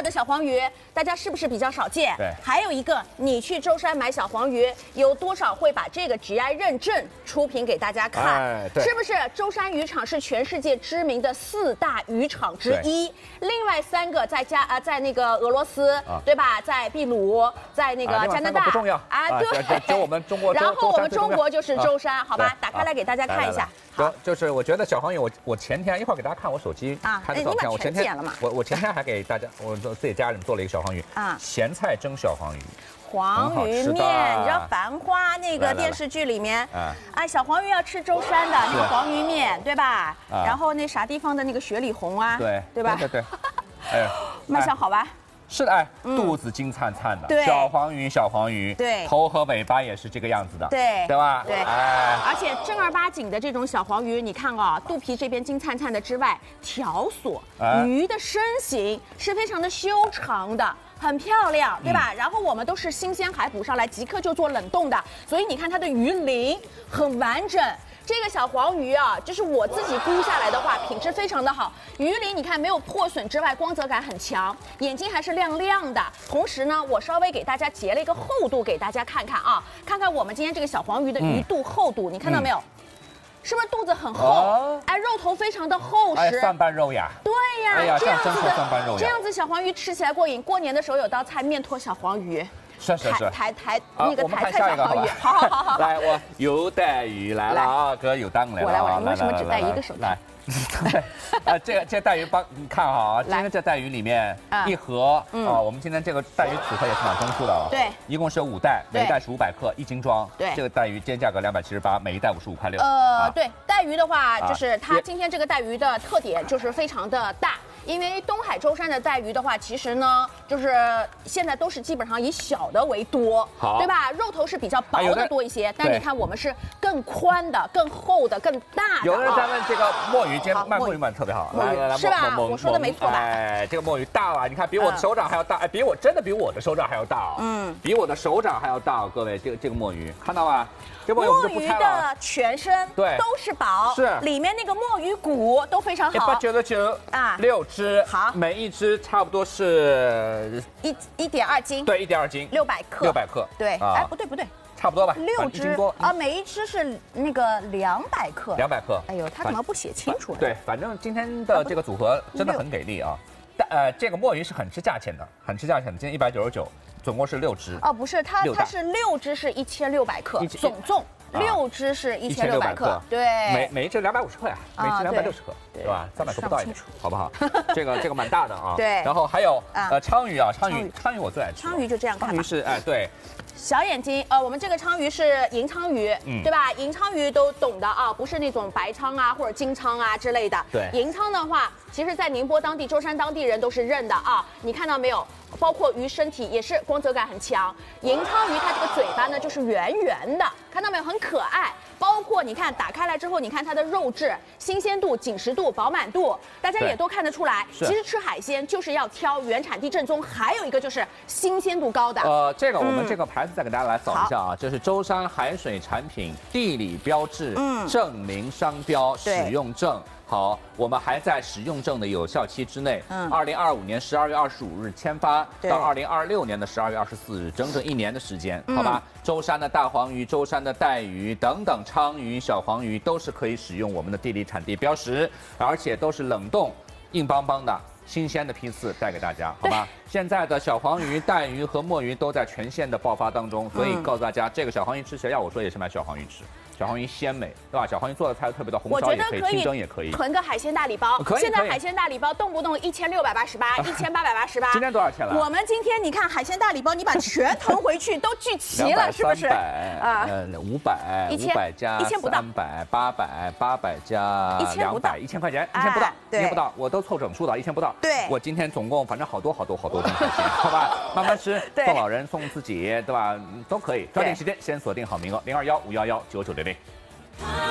的小黄鱼，大家是不是比较少见？ 对。 还有一个，你去舟山买小黄鱼，有多少会把这个 GI 认证出品给大家看？ 哎，对。 是不是舟山渔场是全世界知名的4大渔场之一？另外3个在那个俄罗斯，对吧？在秘鲁，在那个加拿大。 不重要啊，对。 就我们中国。 然后我们中国就是舟山，好吧？打开来给大家看一下。 就是我觉得小黄鱼，我前天一会儿给大家看我手机拍的照片，我前天还给大家我自己家里面做了一个小黄鱼啊，咸菜蒸小黄鱼。 黄鱼面，你知道《繁花》那个电视剧里面，小黄鱼要吃舟山的那个黄鱼面，对吧？然后那啥地方的那个雪里红啊，对吧？ 对，哎， 卖相好吧？ 是的，肚子金灿灿的，小黄鱼， 对， 头和尾巴也是这个样子的，对吧？ 对，而且正儿八经的这种小黄鱼，你看啊，肚皮这边金灿灿的之外，条索，鱼的身形是非常的修长的。很漂亮，对吧？然后我们都是新鲜海捕上来，即刻就做冷冻的，所以你看它的鱼鳞很完整。这个小黄鱼啊，就是我自己估下来的话，品质非常的好。鱼鳞你看没有破损之外，光泽感很强，眼睛还是亮亮的。同时呢，我稍微给大家截了一个厚度给大家看看啊，看看我们今天这个小黄鱼的鱼肚厚度，你看到没有？是不是肚子很厚？哎，肉头非常的厚实， 蒜瓣肉呀。对呀， 哎呀，这样真是蒜瓣肉呀。 这样子小黄鱼吃起来过瘾。过年的时候有道菜面拖小黄鱼， 是那个台菜小黄鱼，好。 来，我油带鱼来了啊，哥有档来了。 我来，你为什么只带一个手来？ 这带鱼帮你看好啊，今天这带鱼里面一盒我们今天这个带鱼组合也是蛮丰富的了。 对， 一共是有5袋，每一袋是500克，1斤装。对，这个带鱼今天价格278，每一袋55块6。 对，带鱼的话，就是它今天这个带鱼的特点就是非常的大。因为东海舟山的带鱼的话，其实呢，就是现在都是基本上以小的为多，对吧？肉头是比较薄的多一些，但你看我们是更宽的、更厚的、更大的。 有的人在问这个墨鱼，今天卖墨鱼卖特别好，来， 是吧？我说的没错吧？ 哎，这个墨鱼大了，你看比我的手掌还要大，哎，真的比我的手掌还要大哦，比我的手掌还要大哦，各位，这个墨鱼看到吗？ 墨鱼的全身都是薄，是里面那个墨鱼骨都非常好。 199啊，6只，好，每一只差不多是 1.2斤， 对，1.2斤 ，600克 ，600克， 对，哎，不对， 差不多吧 ，6只啊，每一只是那个200克 ，200克， 哎呦，他怎么不写清楚呢？ 对，反正今天的这个组合真的很给力啊。这个墨鱼是很吃价钱的，今天199，总共是6只。哦， 不是，它是6只是1600克，总重6只是1600克，对， 每一只250克呀，每只260克，对吧？300克不到一点，好不好？这个蛮大的啊。对，然后还有鲳鱼啊，鲳鱼我最爱吃。 鲳鱼就这样看吧。 鲳鱼是对。 小眼睛，我们这个鲳鱼是银鲳鱼，对吧？银鲳鱼都懂的啊，不是那种白鲳啊或者金鲳啊之类的。对，银鲳的话，其实在宁波当地、舟山当地人都是认的啊。你看到没有？包括鱼身体也是光泽感很强。银鲳鱼它这个嘴巴呢就是圆圆的，看到没有？很可爱。包括你看打开来之后，你看它的肉质、新鲜度、紧实度、饱满度，大家也都看得出来。其实吃海鲜就是要挑原产地正宗，还有一个就是新鲜度高的。 这个我们这个牌子再给大家来扫一下啊，这是舟山海水产品地理标志证明商标使用证。好，我们还在使用证的有效期之内。2025年12月25日签发到2026年的12月24日，整整1年的时间，好吧？舟山的大黄鱼、舟山的带鱼等等鲳鱼、小黄鱼都是可以使用我们的地理产地标识，而且都是冷冻、硬邦邦的。新鲜的批次带给大家，好吧？现在的小黄鱼、带鱼和墨鱼都在全线的爆发当中，所以告诉大家，这个小黄鱼吃起来，要我说也是买小黄鱼吃。小黄鱼鲜美，对吧？小黄鱼做的菜特别的，红烧也可以，清蒸也可以。 囤个海鲜大礼包，现在海鲜大礼包动不动1688、1888。今天多少钱了？ 我们今天你看海鲜大礼包，你把全囤回去都聚齐了，是不是？ 啊，500加 1000不到 ，300，800加200，1000块钱，1000不到，1000不到，我都凑整数的，1000不到。对，我今天总共反正好多顿海鲜，好吧？慢慢吃，送老人送自己，对吧？都可以，抓紧时间先锁定好名额，0215119900。